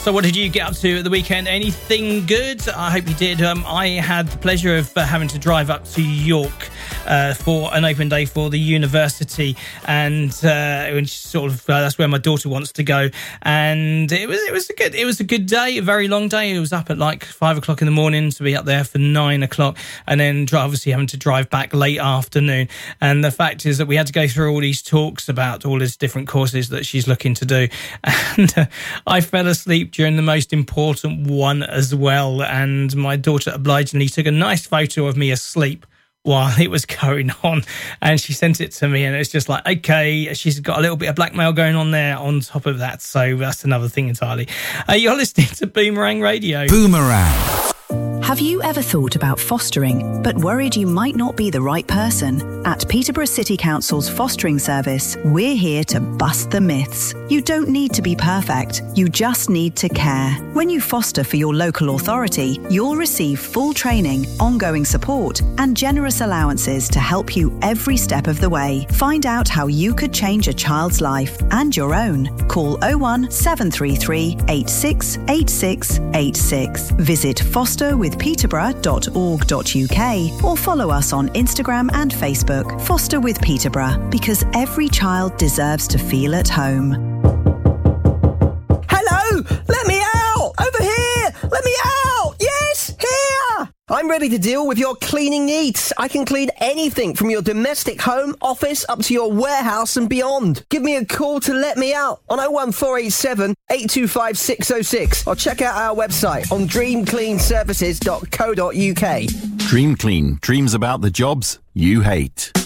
So what did you get up to at the weekend? Anything good? I hope you did. I had the pleasure of having to drive up to York for an open day for the university, and sort of that's where my daughter wants to go. And it was a good day, a very long day. It was up at like 5 o'clock in the morning to be up there for 9 o'clock, and then obviously having to drive back late afternoon. And the fact is that we had to go through all these talks about all these different courses that she's looking to do, and I fell asleep during the most important one as well, and my daughter obligingly took a nice photo of me asleep while it was going on, and she sent it to me, and it's just like, okay, she's got a little bit of blackmail going on there on top of that, so that's another thing entirely. You're listening to Boomerang Radio. Boomerang. Have you ever thought about fostering, but worried you might not be the right person? At Peterborough City Council's fostering service, we're here to bust the myths. You don't need to be perfect, you just need to care. When you foster for your local authority, you'll receive full training, ongoing support, and generous allowances to help you every step of the way. Find out how you could change a child's life and your own. Call 01733 86 86 86. Visit fosterwithpeterborough.org.uk or follow us on Instagram and Facebook. Foster with Peterborough, because every child deserves to feel at home. Hello! Let me out! Over here! Let me out! Yes! Here! I'm ready to deal with your cleaning needs. I can clean anything from your domestic home, office, up to your warehouse and beyond. Give me a call to let me out on 01487 825 606 or check out our website on dreamcleanservices.co.uk. Dream Clean. Dreams about the jobs you hate.